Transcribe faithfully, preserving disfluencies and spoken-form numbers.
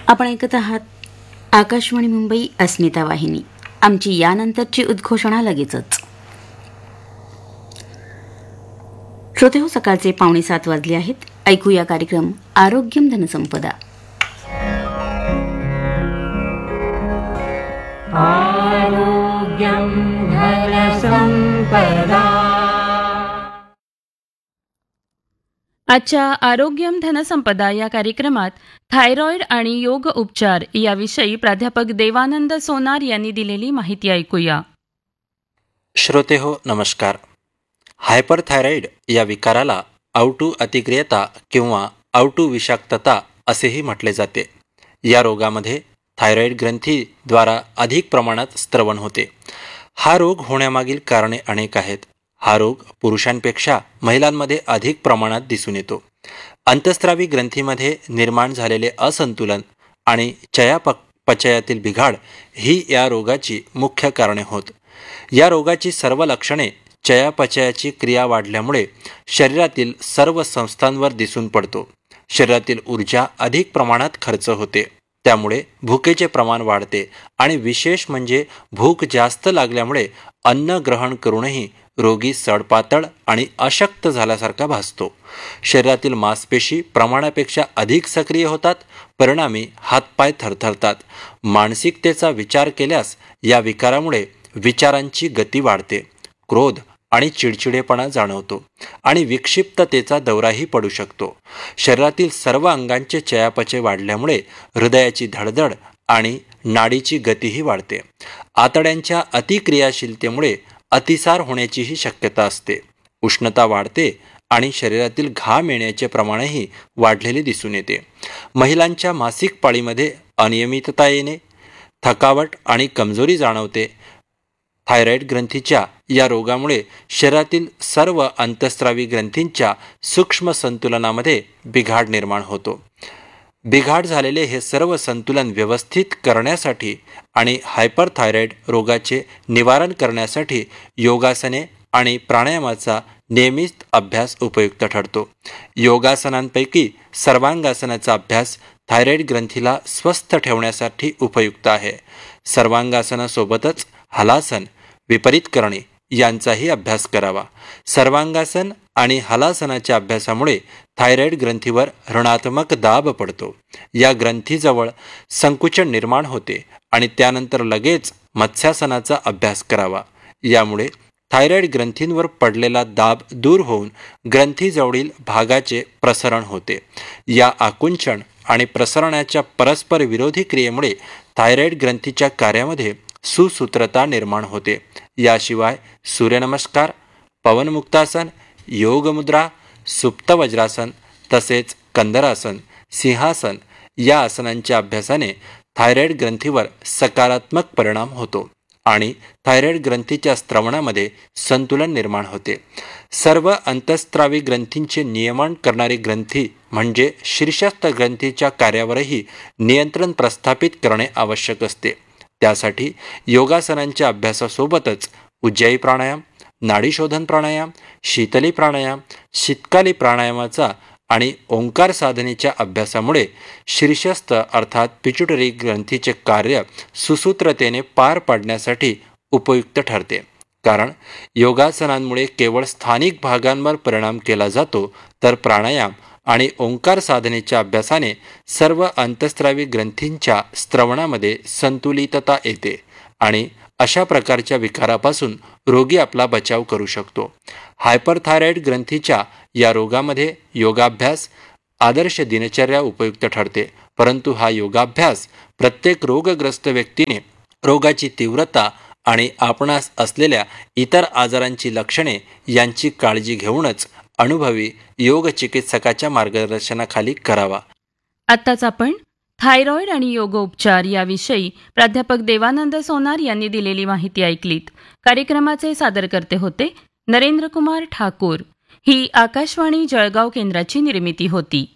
आपण ऐकत आहात आकाशवाणी मुंबई अस्मिता वाहिनी. आमची यानंतरची उद्घोषणा लगेचच. श्रोते हो, सकाळचे पावणे सात वाजले आहेत. ऐकूया कार्यक्रम आरोग्यम धनसंपदा. आरोग्यम धनसंपदा. आजच्या आरोग्यम धनसंपदा या कार्यक्रमात थायरॉइड आणि योग उपचार याविषयी प्राध्यापक देवानंद सोनार यांनी दिलेली माहिती ऐकूया. श्रोते हो, नमस्कार. हायपरथायरॉइड या विकाराला आउटू अतिक्रियता किंवा आउटू विषाक्तता असेही म्हटले जाते. या रोगामध्ये थायरॉइड ग्रंथीद्वारा अधिक प्रमाणात स्त्रवण होते. हा रोग होण्यामागील कारणे अनेक आहेत. हा रोग पुरुषांपेक्षा महिलांमध्ये अधिक प्रमाणात दिसून येतो. अंतस्त्रावी ग्रंथीमध्ये निर्माण झालेले असंतुलन आणि चयापचयातील बिघाड ही या रोगाची मुख्य कारणे होत. या रोगाची सर्व लक्षणे चयापचयाची क्रिया वाढल्यामुळे शरीरातील सर्व संस्थांवर दिसून पडतो. शरीरातील ऊर्जा अधिक प्रमाणात खर्च होते, त्यामुळे भुकेचे प्रमाण वाढते आणि विशेष म्हणजे भूक जास्त लागल्यामुळे अन्न ग्रहण करूनही रोगी सडपातळ आणि अशक्त झाल्यासारखा भासतो. शरीरातील मांसपेशी प्रमाणापेक्षा अधिक सक्रिय होतात, परिणामी हातपाय थरथरतात. मानसिकतेचा विचार केल्यास या विकारामुळे विचारांची गती वाढते, क्रोध आणि चिडचिडेपणा जाणवतो आणि विक्षिप्ततेचा दौराही पडू शकतो. शरीरातील सर्व अंगांचे चयापचय वाढल्यामुळे हृदयाची धडधड आणि नाडीची गतीही वाढते. आतड्यांच्या अतिक्रियाशीलतेमुळे अतिसार होण्याचीही शक्यता असते. उष्णता वाढते आणि शरीरातील घाम येण्याचे प्रमाणही वाढलेले दिसून येते. महिलांच्या मासिक पाळीमध्ये अनियमितता येणे, थकावट आणि कमजोरी जाणवते. थायरॉइड ग्रंथीच्या या रोगामुळे शरीरातील सर्व अंतस्त्रावी ग्रंथींच्या सूक्ष्म संतुलनामध्ये बिघाड निर्माण होतो. बिघाड झालेले हे सर्व संतुलन व्यवस्थित करण्यासाठी आणि हायपरथायरॉइड रोगाचे निवारण करण्यासाठी योगासने आणि प्राणायामाचा नियमित अभ्यास उपयुक्त ठरतो. योगासनांपैकी सर्वांगासनाचा अभ्यास थायरॉइड ग्रंथीला स्वस्थ ठेवण्यासाठी उपयुक्त आहे. सर्वांगासनासोबतच हलासन, विपरीत करणे यांचाही अभ्यास करावा. सर्वांगासन आणि हलासनाच्या अभ्यासामुळे थायरॉइड ग्रंथीवर ऋणात्मक दाब पडतो. या ग्रंथीजवळ संकुचन निर्माण होते आणि त्यानंतर लगेच मत्स्यासनाचा अभ्यास करावा. यामुळे थायरॉइड ग्रंथींवर पडलेला दाब दूर होऊन ग्रंथीजवळील भागाचे प्रसरण होते. या आकुंचन आणि प्रसरणाच्या परस्पर विरोधी क्रियेमुळे थायरॉइड ग्रंथीच्या कार्यामध्ये सुसूत्रता निर्माण होते. याशिवाय सूर्यनमस्कार, पवनमुक्तासन, योगमुद्रा, सुप्त वज्रासन तसेच कंदरासन, सिंहासन या आसनांच्या अभ्यासाने थायरॉइड ग्रंथीवर सकारात्मक परिणाम होतो आणि थायरॉइड ग्रंथीच्या स्त्रवणामध्ये संतुलन निर्माण होते. सर्व अंतस्त्रावी ग्रंथींचे नियमन करणारी ग्रंथी म्हणजे शीर्षस्थ ग्रंथीच्या कार्यावरही नियंत्रण प्रस्थापित करणे आवश्यक असते. त्यासाठी योगासनांच्या अभ्यासासोबतच उज्जाई प्राणायाम, नाडीशोधन प्राणायाम, शीतली प्राणायाम, शीतकाली प्राणायामाचा आणि ओंकार साधनेच्या अभ्यासामुळे शीर्षस्थ अर्थात पिट्युटरी ग्रंथीचे कार्य सुसूत्रतेने पार पाडण्यासाठी उपयुक्त ठरते. कारण योगासनांमुळे केवळ स्थानिक भागांवर परिणाम केला जातो, तर प्राणायाम आणि ओंकार साधनेच्या अभ्यासाने सर्व अंतस्त्रावी ग्रंथींच्या स्त्रवणामध्ये संतुलितता येते आणि अशा प्रकारच्या विकारापासून रोगी आपला बचाव करू शकतो. हायपरथायरॉइड ग्रंथीच्या या रोगामध्ये योगाभ्यास आदर्श दिनचर्या उपयुक्त ठरते. परंतु हा योगाभ्यास प्रत्येक रोगग्रस्त व्यक्तीने रोगाची तीव्रता आणि आपणास असलेल्या इतर आजारांची लक्षणे यांची काळजी घेऊनच अनुभवी योग चिकित्सकाच्या मार्गदर्शनाखाली करावा. आत्ताच आपण थायरॉइड आणि योगोपचार याविषयी प्राध्यापक देवानंद सोनार यांनी दिलेली माहिती ऐकलीत. कार्यक्रमाचे सादरकर्ते होते नरेंद्र कुमार ठाकूर. ही आकाशवाणी जळगाव केंद्राची निर्मिती होती.